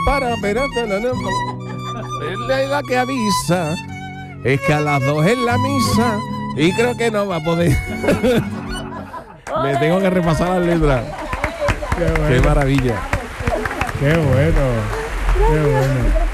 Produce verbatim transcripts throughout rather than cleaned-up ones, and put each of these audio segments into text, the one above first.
para, pero la que avisa es que a las dos es la misa y creo que no va a poder. Me tengo que repasar las letras. Qué, bueno. Qué maravilla. Qué bueno. Qué bueno.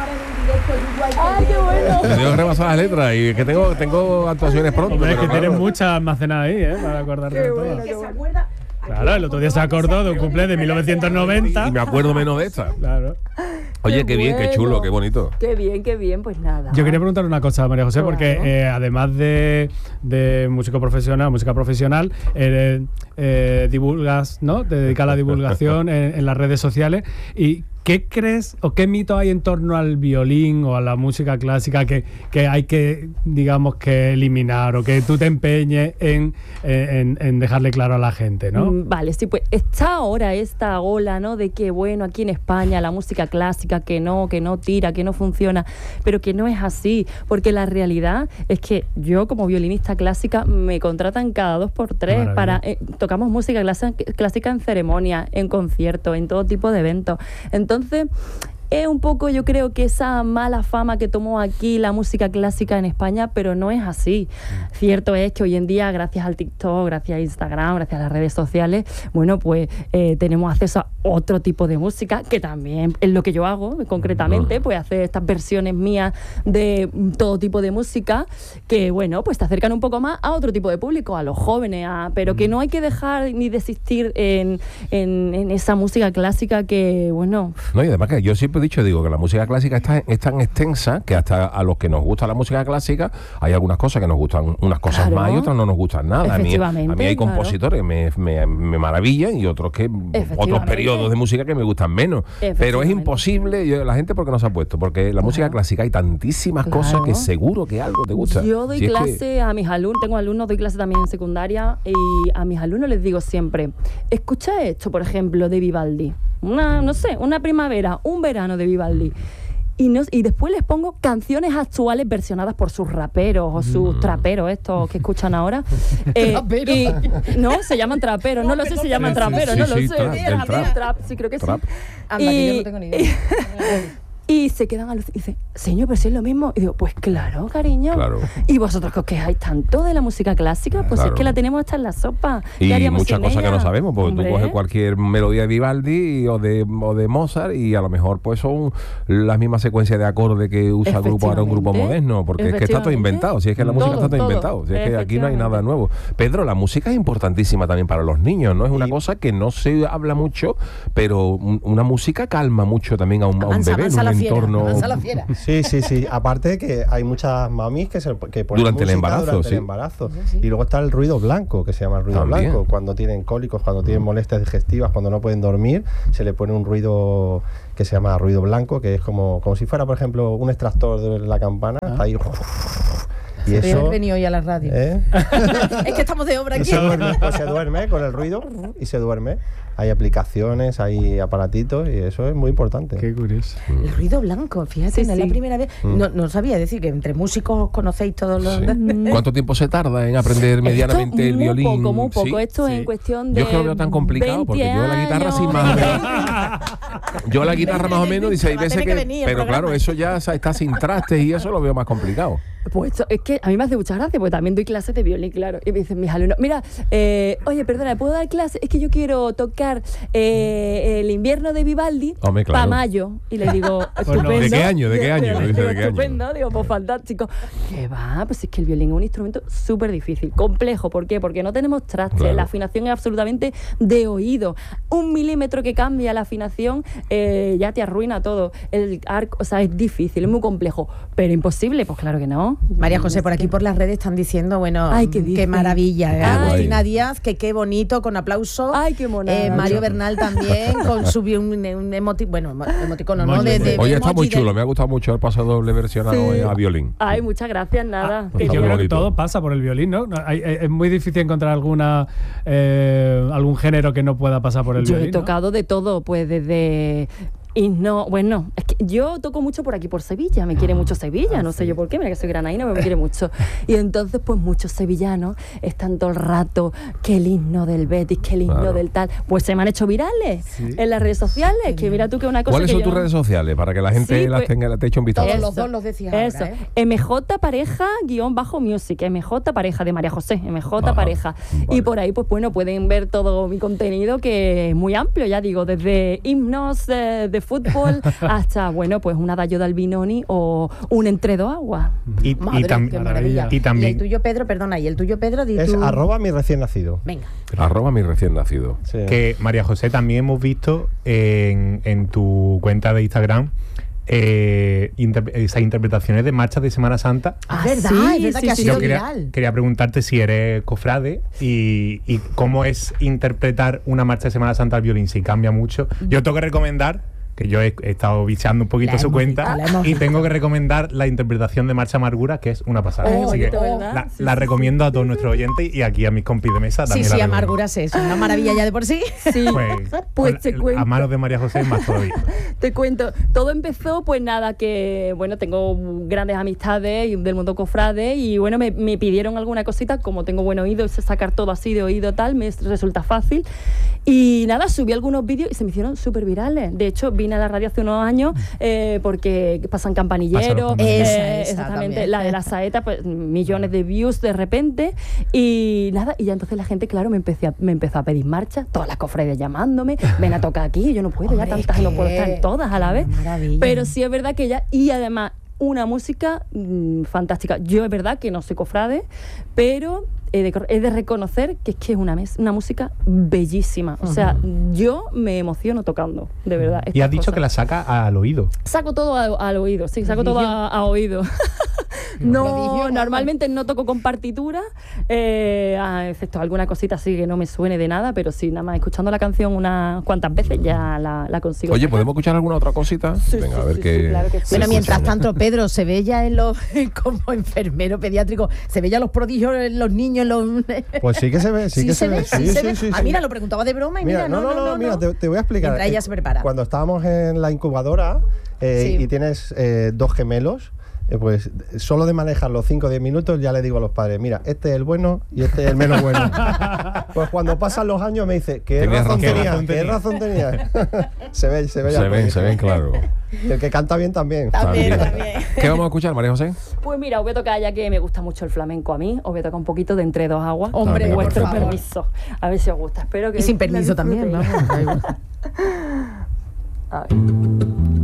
¡Ay, qué bueno! Me tengo que repasar las letras y es que tengo, tengo actuaciones pronto. Hombre, es que claro. tienes muchas almacenadas ahí, ¿eh? Para acordarte de todas. Que se acuerda. Claro, el otro día se acordó de un cumple de mil novecientos noventa. Y me acuerdo menos de esta. Claro. Oye, Qué qué bien, qué bueno. chulo, qué bonito. Qué bien, qué bien, pues nada. Yo quería preguntar una cosa, María José, porque Claro. eh, además de, de músico profesional, música profesional, eres, eh, divulgas, ¿no? Te dedicas a la divulgación en, en las redes sociales. ¿Y qué crees o qué mito hay en torno al violín o a la música clásica que, que hay que, digamos, que eliminar o que tú te empeñes en, en, en dejarle claro a la gente, ¿no? Mm, Vale, sí, pues está ahora esta ola, ¿no? De que, bueno, aquí en España la música clásica que no, que no tira, que no funciona, pero que no es así, porque la realidad es que yo como violinista clásica me contratan cada dos por tres Maravilla. para... Eh, tocamos música clásica, clásica en ceremonia, en conciertos, en todo tipo de eventos. Entonces... Es un poco, yo creo que esa mala fama que tomó aquí la música clásica en España, pero no es así. Mm. Cierto es que hoy en día, gracias al TikTok, gracias a Instagram, gracias a las redes sociales, bueno, pues eh, tenemos acceso a otro tipo de música, que también es lo que yo hago, concretamente, pues hacer estas versiones mías de todo tipo de música, que, bueno, pues te acercan un poco más a otro tipo de público, a los jóvenes, a, pero que no hay que dejar ni desistir en, en, en esa música clásica que, bueno... No, y además que yo siempre he dicho, digo, que la música clásica está, es tan extensa que hasta a los que nos gusta la música clásica hay algunas cosas que nos gustan, unas cosas Claro. más y otras no nos gustan nada. A mí, a Efectivamente, mí hay claro. compositores que me, me, me maravillan y otros que otros Efectivamente. periodos de música que me gustan menos. Pero es Efectivamente. imposible, yo, la gente porque no se ha puesto, porque la música clásica hay tantísimas Claro. cosas que seguro que algo te gusta. Yo doy Si es que- clase a mis alumnos, tengo alumnos, doy clase también en secundaria y a mis alumnos les digo siempre, escucha esto, por ejemplo, de Vivaldi, una, no sé, una primavera, un verano de Vivaldi. Y, no, y después les pongo canciones actuales versionadas por sus raperos o sus Mm. traperos, estos que escuchan ahora. Eh, ¿Traperos? y- no, se llaman traperos, no lo sé si se llaman Sí, sí, traperos, sí, no lo sí, sé. trap, del trap. Trap, sí, creo que Trap. sí. Anda, que yo no tengo ni idea. Y se quedan alucinados y dicen, señor, pero si es lo mismo. Y digo, pues claro, cariño. Claro. Y vosotros que os quejáis tanto de la música clásica, pues Claro. es que la tenemos hasta en la sopa. ¿Qué Y haríamos muchas sin cosas que ella? no sabemos, porque Hombre. tú coges cualquier melodía de Vivaldi o de, o de Mozart y a lo mejor pues son las mismas secuencias de acordes que usa el grupo ahora un grupo Efectivamente. moderno, porque es que está todo Efectivamente. inventado, si es que la música Todo, está todo todo. inventado, si es que aquí no hay nada Efectivamente. nuevo. Pedro, la música es importantísima también para los niños, ¿no? Es una Y- cosa que no se habla mucho, pero un- una música calma mucho también a un, a un Avanza, bebé avanza en la un fiera, entorno... avanza la fiera. Sí, sí, sí. Aparte de que hay muchas mamis que, se, que ponen Durante el música embarazo, durante sí. el embarazo. Sí, sí. Y luego está el ruido blanco, que se llama el ruido También. blanco. Cuando tienen cólicos, cuando tienen molestias digestivas, cuando no pueden dormir, se le pone un ruido que se llama ruido blanco, que es como, como si fuera, por ejemplo, un extractor de la campana. Está ahí. Y Podría eso... haber venido hoy a la radio. ¿eh? Es que estamos de obra Y aquí. se duerme, pues se duerme con el ruido y se duerme. Hay aplicaciones, hay aparatitos y eso es muy importante. Qué curioso. El ruido blanco, fíjate, Sí, no es sí. la primera vez. No, no sabía decir que entre músicos conocéis todos los... Sí. ¿Cuánto tiempo se tarda en aprender medianamente Esto el muy violín? poco, muy poco. Sí, Esto sí. en cuestión de Yo es que lo veo tan complicado porque yo la guitarra años. sin más. Yo la guitarra más o menos dice hay Va a veces tener que, que venir el pero programa. claro, eso ya está sin trastes y eso lo veo más complicado. Pues esto- es que a mí me hace mucha gracia, porque también doy clases de violín, claro. Y me dicen mis alumnos, mira, eh, oye, perdona, ¿me puedo dar clase? Es que yo quiero tocar eh, el invierno de Vivaldi Hombre, claro. para mayo. Y le digo, Pues no. estupendo. ¿De qué año? ¿De qué año? Digo, Dice, ¿de qué año? estupendo, digo, pues fantástico. ¿Qué va? Pues es que el violín es un instrumento súper difícil, complejo. ¿Por qué? Porque no tenemos trastes, Claro. la afinación es absolutamente de oído. Un milímetro que cambia la afinación eh, ya te arruina todo. El arco, o sea, es difícil, es muy complejo, pero imposible, pues claro que no. María José, por aquí por las redes están diciendo, bueno, Ay, ¿qué qué dicen? maravilla. ¿eh? Ay. Agustina Díaz, que qué bonito, con aplauso. Ay, qué monada. Eh, Mario Bernal también, con su un, un emoti bueno, emoticono, ¿no? Emoji. De, de- Oye, de está muy emoji de- chulo, me ha gustado mucho el paso doble versionado Sí. a violín. Ay, muchas gracias, nada. Que Está yo muy creo que bonito. todo pasa por el violín, ¿no? No, hay- hay- es muy difícil encontrar alguna eh, algún género que no pueda pasar por el Yo violín. he ¿no? tocado de todo, pues desde Y no, bueno, es que yo toco mucho por aquí, por Sevilla, me quiere mucho Sevilla, no sé yo por qué, mira que soy granaína, pero me quiere mucho. Y entonces, pues muchos sevillanos están todo el rato, que el himno del Betis, que el himno Claro. del tal, pues se me han hecho virales en las redes sociales, que mira tú que una cosa ¿Cuáles que son yo tus no- redes sociales? Para que la gente Sí, las pues- tenga, te eche un vistazo. Todos los Eso, dos los decías Eso, ahora, ¿eh? M J pareja guión bajo music, M J pareja de María José, M J Ajá, pareja. vale. Y por ahí, pues bueno, pueden ver todo mi contenido que es muy amplio, ya digo, desde himnos eh, de fútbol hasta, bueno, pues una Dayo de Albinoni o un Entre dos aguas. Y, y Madre, tam- qué maravilla. y también- Y el tuyo, Pedro, perdona, y el tuyo, Pedro, di Es tú- arroba mi recién nacido. Venga. Arroba mi recién nacido. Sí. Que María José, también hemos visto en, en tu cuenta de Instagram eh, inter- esas interpretaciones de marchas de Semana Santa. Ah, Ah, es verdad, sí, es verdad sí, que ha sí, sido Yo quería, viral. quería preguntarte si eres cofrade y, y cómo es interpretar una marcha de Semana Santa al violín, si cambia mucho. Yo tengo que recomendar, que yo he, he estado bicheando un poquito La su hemos cuenta, visto, la hemos y visto. tengo que recomendar la interpretación de Marcha Amargura, que es una pasada. Oh, Así que bonito, ¿verdad? la, Sí, la sí, recomiendo a todos nuestros oyentes y aquí a mis compis de mesa Sí, también sí, la recomiendo. amarguras es una maravilla ya de por sí. Sí, Pues, pues con te la- cuento. a manos de María José más todavía. Te cuento, todo empezó, pues nada, que bueno, tengo grandes amistades y del mundo cofrade y bueno, me, me pidieron alguna cosita, como tengo buen oído y sé sacar todo así de oído tal, me resulta fácil. Y nada, subí algunos vídeos y se me hicieron súper virales. De hecho, vine a la radio hace unos años eh, porque pasan Pasan campanilleros, los campanilleros. Esa, eh, esa exactamente, también. la de la saeta, pues millones de views de repente y nada, y ya entonces la gente, claro, me, empecé a- me empezó a pedir marchas, todas las cofrades llamándome, ven a tocar aquí, yo no puedo, Hombre, ya tantas y no puedo estar en es que- todas a la vez. Maravilla. Pero sí es verdad que ya, y además una música mm, fantástica. Yo es verdad que no soy cofrade, pero he de, he de reconocer que es que es una, mes- una música bellísima. O sea, yo me emociono tocando, de verdad. Y estas has dicho cosas. que la saca al oído. Saco todo a- al oído, sí, saco todo a, a oído. no, Prodigio, normalmente no toco con partitura, eh, ah, excepto alguna cosita así que no me suene de nada, pero sí, nada más escuchando la canción unas cuantas veces ya la, la consigo. Oye, sacar. ¿podemos escuchar alguna otra cosita? Sí, Venga, sí, a ver sí, qué. sí, claro que sí. se Bueno, mientras escucha. tanto, Pedro, se veía en los, como enfermero pediátrico, se veía los prodigios en los niños, en los... Pues sí que se ve, sí, que se, ve. sí, Sí, se sí, ve. sí, Ah, sí. mira, lo preguntaba de broma y mira, Mira, no, no, no, mira, te, te voy a explicar. Mientras ella Eh, se prepara. Cuando estábamos en la incubadora eh, Sí. y tienes eh, dos gemelos, eh, pues solo de manejar los cinco o diez minutos ya le digo a los padres, mira, este es el bueno y este es el menos bueno. Pues cuando pasan los años me dice, ¿qué Tenías razón razón. tenía? razón ¿Qué tenía? razón tenía? se ve, se ve. ya Se ven, por se ahí. ven, claro. Y el que canta bien también. También, también. ¿Qué vamos a escuchar, María José? Pues mira, os voy a tocar, ya que me gusta mucho el flamenco a mí, os voy a tocar un poquito de Entre dos aguas. Hombre, Ah, venga, vuestro por favor. permiso. A ver si os gusta. Espero que Y sin la permiso también, disfrutéis. vamos. da igual. A ver.